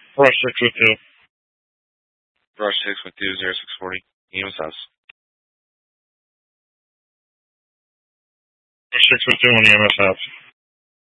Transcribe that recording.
Brush 6 with 2. Brush 6 with 2, 0640. EMS house. Brush 6 with 2 on EMS house.